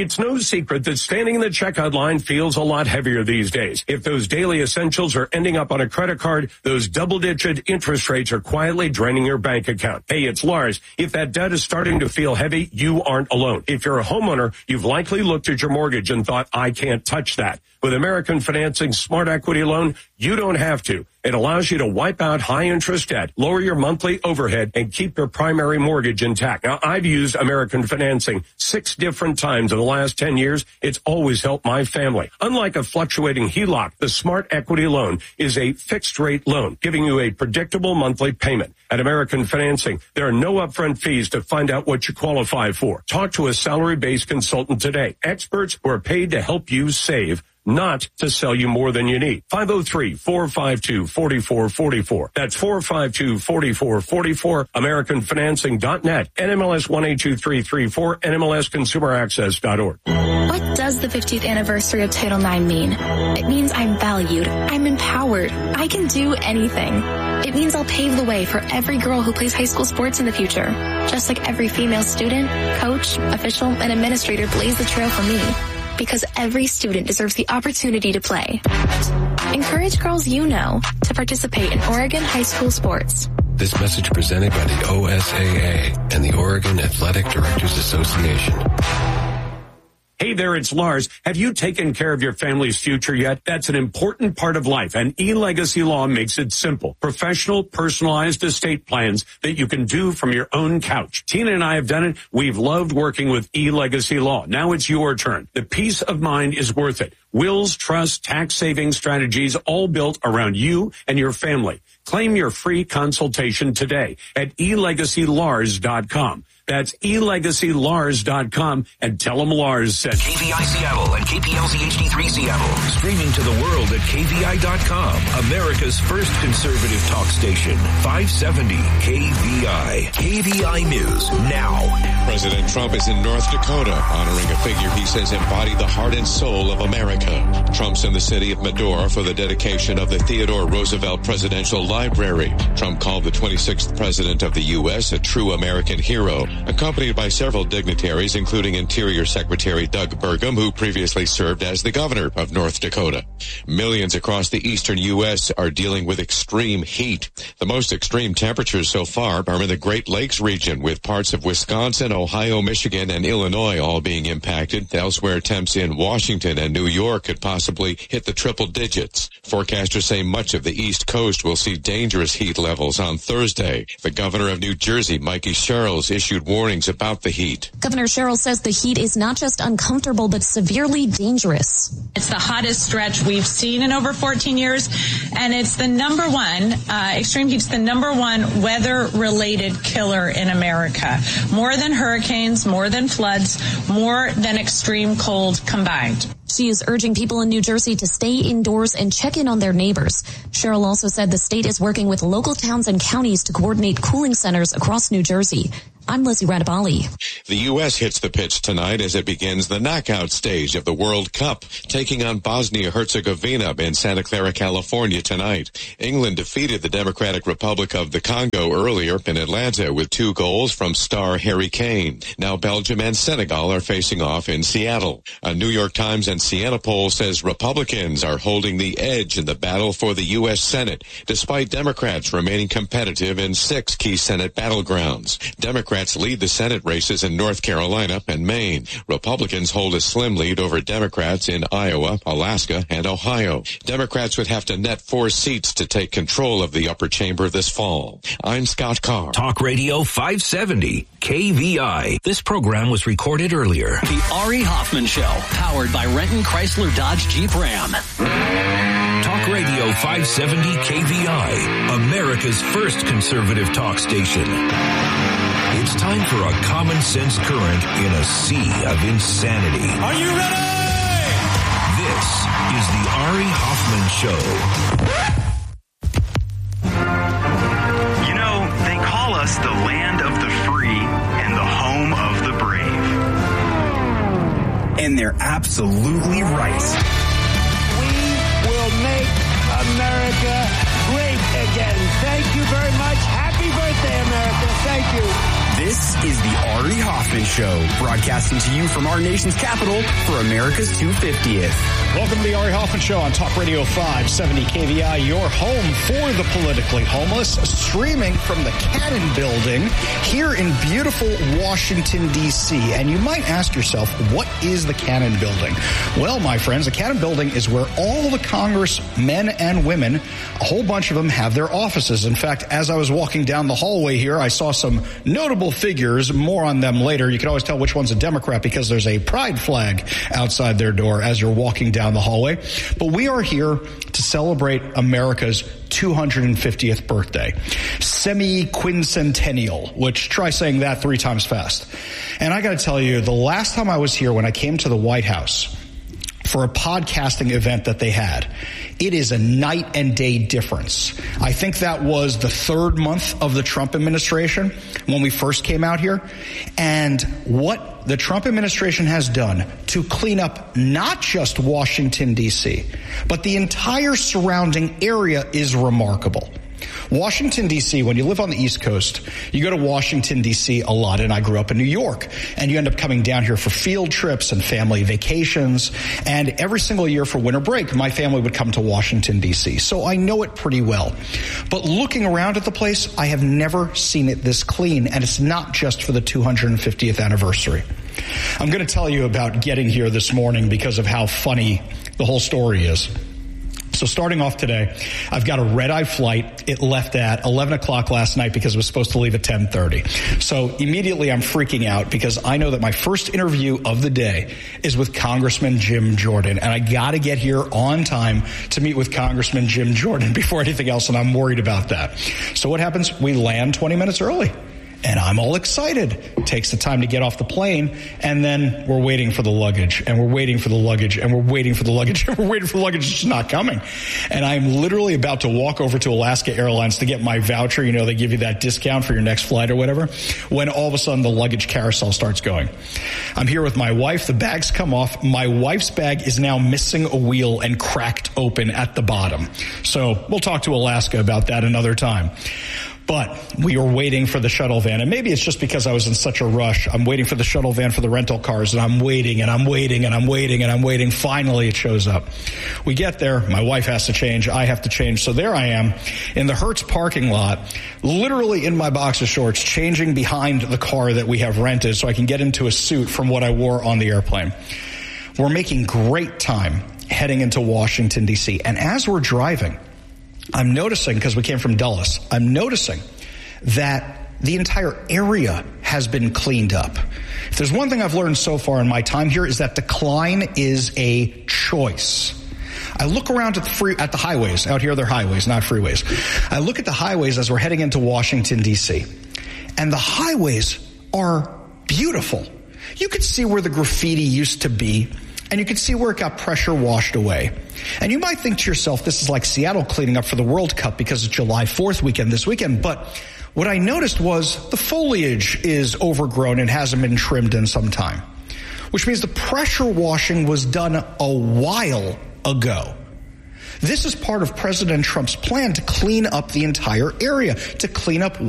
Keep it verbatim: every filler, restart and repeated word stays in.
It's no secret that standing in the checkout line feels a lot heavier these days. If those daily essentials are ending up on a credit card, those double-digit interest rates are quietly draining your bank account. Hey, it's Lars. If that debt is starting to feel heavy, you aren't alone. If you're a homeowner, you've likely looked at your mortgage and thought, I can't touch that. With American Financing Smart Equity Loan, you don't have to. It allows you to wipe out high-interest debt, lower your monthly overhead, and keep your primary mortgage intact. Now, I've used American Financing six different times in the last ten years. It's always helped my family. Unlike a fluctuating H E L O C, the Smart Equity Loan is a fixed-rate loan, giving you a predictable monthly payment. At American Financing, there are no upfront fees to find out what you qualify for. Talk to a salary-based consultant today. Experts who are paid to help you save, not to sell you more than you need. five oh three, four five two, four four four four. That's four five two, four four four four. American Financing dot net. N M L S one eight two three three four. N M L S consumer access dot org. What does the fiftieth anniversary of Title nine mean? It means I'm valued. I'm empowered. I can do anything. It means I'll pave the way for every girl who plays high school sports in the future. Just like every female student, coach, official, and administrator blazed the trail for me. Because every student deserves the opportunity to play. Encourage girls you know to participate in Oregon high school sports. This message presented by the O S A A and the Oregon Athletic Directors Association. Hey there, it's Lars. Have you taken care of your family's future yet? That's an important part of life, and eLegacy Law makes it simple. Professional, personalized estate plans that you can do from your own couch. Tina and I have done it. We've loved working with eLegacy Law. Now it's your turn. The peace of mind is worth it. Wills, trusts, tax-saving strategies, all built around you and your family. Claim your free consultation today at e legacy lars dot com. That's e legacy lars dot com, and tell them Lars said. K V I Seattle and K P L Z H D three Seattle. Streaming to the world at K V I dot com. America's first conservative talk station. five seventy K V I. K V I News now. President Trump is in North Dakota, honoring a figure he says embodied the heart and soul of America. Trump's in the city of Medora for the dedication of the Theodore Roosevelt Presidential Library. Trump called the twenty-sixth president of the U S a true American hero, accompanied by several dignitaries, including Interior Secretary Doug Burgum, who previously served as the governor of North Dakota. Millions across the eastern U S are dealing with extreme heat. The most extreme temperatures so far are in the Great Lakes region, with parts of Wisconsin, Ohio, Michigan, and Illinois all being impacted. Elsewhere, temps in Washington and New York could possibly hit the triple digits. Forecasters say much of the East Coast will see dangerous heat levels on Thursday. The governor of New Jersey, Mikey Sherrills, issued warnings about the heat. Governor Sherrill says the heat is not just uncomfortable, but severely dangerous. It's the hottest stretch we've seen in over fourteen years, and it's the number one, uh, extreme heat's the number one weather-related killer in America. More than hurricanes, more than floods, more than extreme cold combined. She is urging people in New Jersey to stay indoors and check in on their neighbors. Sherrill also said the state is working with local towns and counties to coordinate cooling centers across New Jersey. I'm Lizzie Radabali. The U S hits the pitch tonight as it begins the knockout stage of the World Cup, taking on Bosnia-Herzegovina in Santa Clara, California tonight. England defeated the Democratic Republic of the Congo earlier in Atlanta with two goals from star Harry Kane. Now Belgium and Senegal are facing off in Seattle. A New York Times and Siena poll says Republicans are holding the edge in the battle for the U S Senate, despite Democrats remaining competitive in six key Senate battlegrounds. Democrats lead the Senate races in North Carolina and Maine. Republicans hold a slim lead over Democrats in Iowa, Alaska, and Ohio. Democrats would have to net four seats to take control of the upper chamber this fall. I'm Scott Carr. Talk Radio five seventy K V I. This program was recorded earlier. The Ari Hoffman Show, powered by Renton Chrysler Dodge Jeep Ram. Talk Radio five seventy K V I, America's first conservative talk station. It's time for a common sense current in a sea of insanity. Are you ready? This is the Ari Hoffman Show. You know, they call us the land of the free and the home of the brave. And they're absolutely right. We will make America great again. Thank you very much. Happy birthday, America. Thank you. This is the Ari Hoffman Show, broadcasting to you from our nation's capital for America's two hundred fiftieth. Welcome to the Ari Hoffman Show on Talk Radio five seventy K V I, your home for the politically homeless, streaming from the Cannon Building here in beautiful Washington, D C. And you might ask yourself, what is the Cannon Building? Well, my friends, the Cannon Building is where all the congressmen and women, a whole bunch of them, have their offices. In fact, as I was walking down the hallway here, I saw some notable figures. More on them later. You can always tell which one's a Democrat because there's a pride flag outside their door as you're walking down the hallway. But we are here to celebrate America's two hundred fiftieth birthday. Semi-quincentennial, which try saying that three times fast. And I got to tell you, the last time I was here, when I came to the White House for a podcasting event that they had, it is a night and day difference. I think that was the third month of the Trump administration when we first came out here. And what the Trump administration has done to clean up not just Washington, D C, but the entire surrounding area is remarkable. Washington, D C, when you live on the East Coast, you go to Washington, D C a lot, and I grew up in New York, and you end up coming down here for field trips and family vacations, and every single year for winter break, my family would come to Washington, D C, so I know it pretty well. But looking around at the place, I have never seen it this clean, and it's not just for the two hundred fiftieth anniversary. I'm going to tell you about getting here this morning because of how funny the whole story is. So starting off today, I've got a red-eye flight. It left at eleven o'clock last night because it was supposed to leave at ten thirty. So immediately I'm freaking out because I know that my first interview of the day is with Congressman Jim Jordan. And I got to get here on time to meet with Congressman Jim Jordan before anything else, and I'm worried about that. So what happens? We land twenty minutes early. And I'm all excited. It takes the time to get off the plane, and then we're waiting for the luggage, and we're waiting for the luggage, and we're waiting for the luggage, and we're waiting for the luggage. It's just not coming. And I'm literally about to walk over to Alaska Airlines to get my voucher. You know, they give you that discount for your next flight or whatever, when all of a sudden the luggage carousel starts going. I'm here with my wife. The bags come off. My wife's bag is now missing a wheel and cracked open at the bottom. So we'll talk to Alaska about that another time. But we were waiting for the shuttle van, and maybe it's just because I was in such a rush. I'm waiting for the shuttle van for the rental cars, and I'm waiting, and I'm waiting, and I'm waiting, and I'm waiting. Finally, it shows up. We get there. My wife has to change. I have to change. So there I am in the Hertz parking lot, literally in my boxer shorts, changing behind the car that we have rented so I can get into a suit from what I wore on the airplane. We're making great time heading into Washington, D C, and as we're driving, I'm noticing, because we came from Dulles, I'm noticing that the entire area has been cleaned up. If there's one thing I've learned so far in my time here is that decline is a choice. I look around at the free, at the highways. Out here, they're highways, not freeways. I look at the highways as we're heading into Washington, D C, and the highways are beautiful. You could see where the graffiti used to be, and you can see where it got pressure washed away. And you might think to yourself, this is like Seattle cleaning up for the World Cup because it's July fourth weekend this weekend. But what I noticed was the foliage is overgrown and hasn't been trimmed in some time, which means the pressure washing was done a while ago. This is part of President Trump's plan to clean up the entire area, to clean up